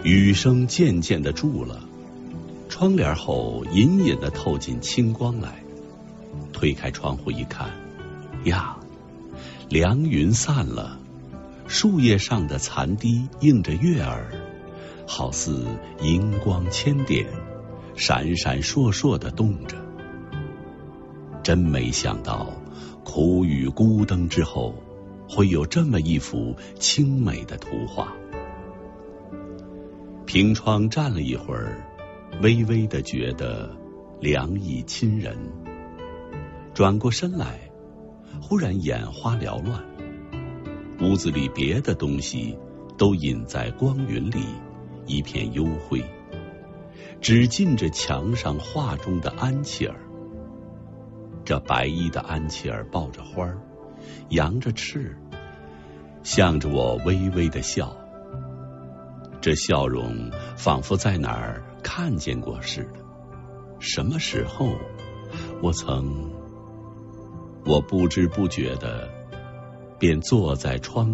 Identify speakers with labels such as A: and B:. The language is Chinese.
A: 雨声渐渐地住了，窗帘后隐隐地透进清光来。推开窗户一看，呀，凉云散了，树叶上的残滴映着月儿，好似银光千点，闪闪烁烁地动着。真没想到，苦雨孤灯之后，会有这么一幅清美的图画。凭窗站了一会儿，微微地觉得凉意侵人。转过身来，忽然眼花缭乱，屋子里别的东西都隐在光云里，一片幽灰，只尽着墙上画中的安琪儿。这白衣的安琪儿抱着花儿，扬着翅，向着我微微的笑。这笑容仿佛在哪儿看见过似的。什么时候我不知不觉的便坐在窗